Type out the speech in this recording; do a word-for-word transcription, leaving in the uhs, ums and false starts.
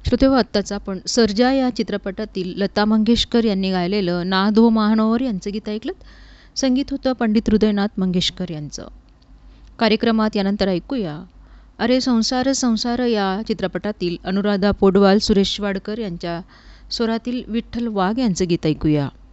श्रोतेहो, आत्ताच आपण सर्जा या चित्रपटातील लता मंगेशकर यांनी गायलेलं ना दो महानोर यांचं गीत ऐकलं. संगीत होतं पंडित हृदयनाथ मंगेशकर यांचं. कार्यक्रमात यानंतर ऐकूया अरे संसार संसार या चित्रपटातील अनुराधा पौडवाल, सुरेश वाडकर यांच्या स्वरातील विठ्ठल वाघ यांचं गीत ऐकूया.